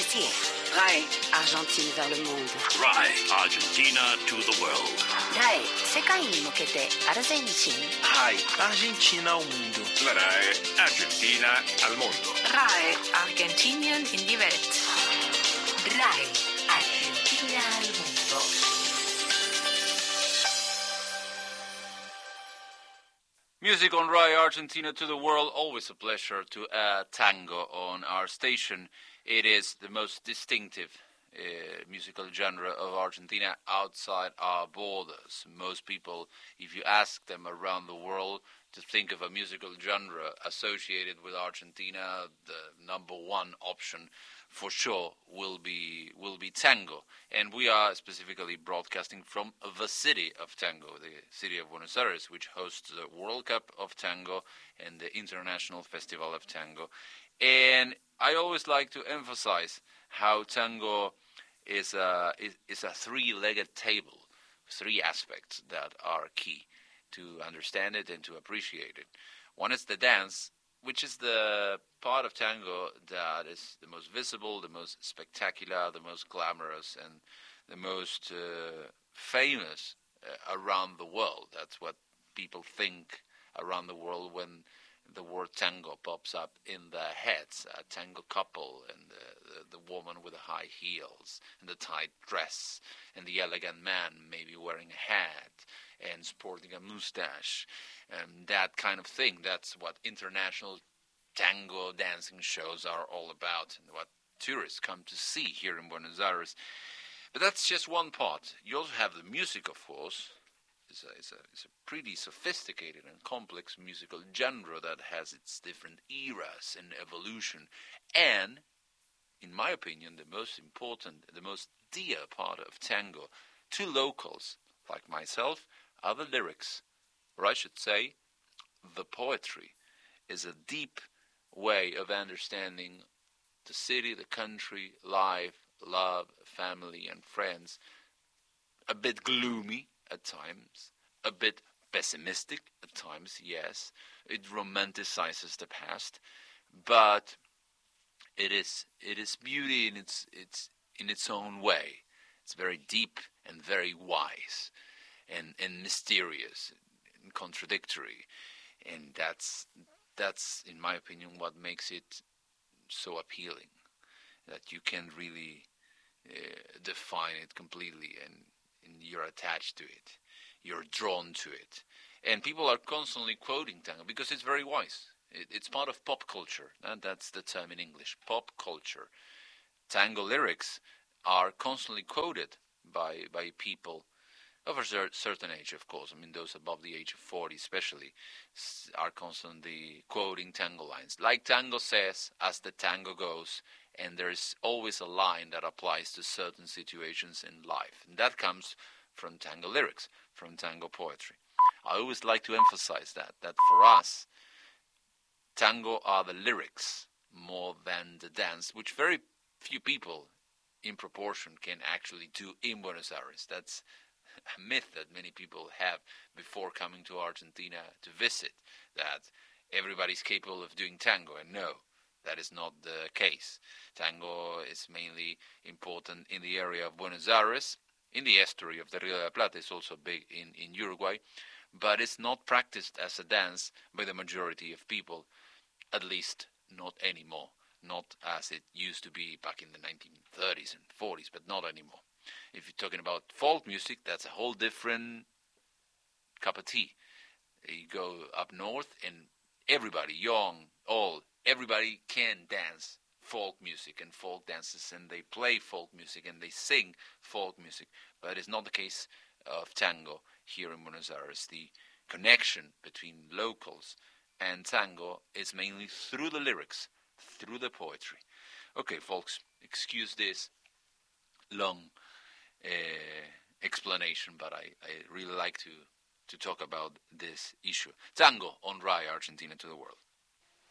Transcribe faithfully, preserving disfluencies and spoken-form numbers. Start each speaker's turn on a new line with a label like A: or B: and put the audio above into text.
A: métier. RAI, Argentine vers le monde.
B: RAI, Argentina to the world.
A: RAI, 世界に向けてアルゼンチン。
C: RAI, Argentina ao mundo.
B: La RAI, Argentina al mondo.
D: RAI, Argentinien in die Welt.
A: RAI, Argentina al mundo.
E: Music on RAI, Argentina to the world. Always a pleasure to add tango on our station. It is the most distinctive uh, musical genre of Argentina outside our borders. Most people, if you ask them around the world to think of a musical genre associated with Argentina, the number one option for sure will be will be tango. And we are specifically broadcasting from the city of tango, the city of Buenos Aires, which hosts the World Cup of Tango and the International Festival of Tango. And I always like to emphasize how tango is a, is, is a three-legged table, three aspects that are key to understand it and to appreciate it. One is the dance, which is the part of tango that is the most visible, the most spectacular, the most glamorous, and the most uh, famous uh, around the world. That's what people think around the world when the word tango pops up in their heads. A tango couple and the, the, the woman with the high heels and the tight dress and the elegant man maybe wearing a hat and sporting a mustache and that kind of thing. That's what international tango dancing shows are all about and what tourists come to see here in Buenos Aires. But that's just one part. You also have the music, of course. It's a, it's, a, it's a pretty sophisticated and complex musical genre that has its different eras and evolution. And, in my opinion, the most important, the most dear part of tango to locals like myself are the lyrics, or I should say, the poetry is a deep way of understanding the city, the country, life, love, family, and friends. A bit gloomy at times, a bit pessimistic at times, yes. It romanticizes the past, but it is it is beauty in its its in its own way. It's very deep and very wise, and, and mysterious and contradictory, and that's that's in my opinion what makes it so appealing. That you can really uh, define it completely and. And you're attached to it, you're drawn to it. And people are constantly quoting tango because it's very wise. It, it's part of pop culture, and that's the term in English, pop culture. Tango lyrics are constantly quoted by by people of a cer- certain age, of course. I mean, those above the age of forty especially are constantly quoting tango lines. Like tango says, as the tango goes. And there's always a line that applies to certain situations in life. And that comes from tango lyrics, from tango poetry. I always like to emphasize that, that for us, tango are the lyrics more than the dance, which very few people in proportion can actually do in Buenos Aires. That's a myth that many people have before coming to Argentina to visit, that everybody's capable of doing tango, and no. That is not the case. Tango is mainly important in the area of Buenos Aires. In the estuary of the Rio de la Plata, it's also big in, in Uruguay. But it's not practiced as a dance by the majority of people, at least not anymore. Not as it used to be back in the nineteen thirties and forties, but not anymore. If you're talking about folk music, that's a whole different cup of tea. You go up north and everybody, young, old, everybody can dance folk music and folk dances, and they play folk music and they sing folk music. But it's not the case of tango here in Buenos Aires. The connection between locals and tango is mainly through the lyrics, through the poetry. Okay, folks, excuse this long uh, explanation, but I, I really like to, to talk about this issue. Tango on RAI, Argentina to the world.